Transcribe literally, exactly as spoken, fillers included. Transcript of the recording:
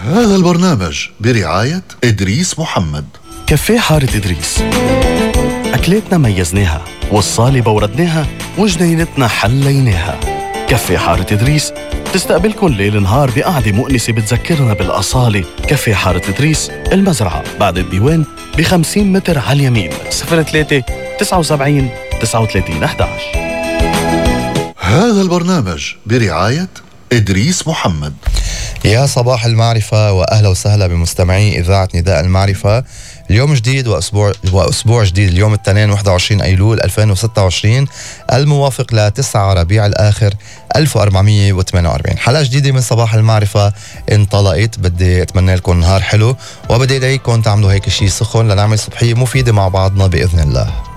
هذا البرنامج برعاية إدريس محمد. كافيه حارة إدريس، أكلاتنا ميزناها والصالة بوردناها وجنينتنا حليناها. كافيه حارة إدريس تستقبلكن ليل نهار بقعدة مؤنسة بتذكرنا بالأصالة. كافيه حارة إدريس، المزرعة بعد الديوان بخمسين متر على اليمين. صفر ثلاثة تسعة وسبعين تسعة وثلاثين أحد عشر. هذا البرنامج برعاية إدريس محمد. يا صباح المعرفة وأهلا وسهلا بمستمعي إذاعة نداء المعرفة. اليوم جديد وأسبوع وأسبوع جديد، اليوم الاثنين واحد وعشرين أيلول ألفين وستة وعشرين الموافق لتسعة ربيع الآخر ألف وأربعمية وثمانية وأربعين. حلقة جديدة من صباح المعرفة انطلقت. بدي أتمنى لكم نهار حلو، وبدي إليكم تعملوا هيك شيء سخن لنعمل صبحية مفيدة مع بعضنا بإذن الله.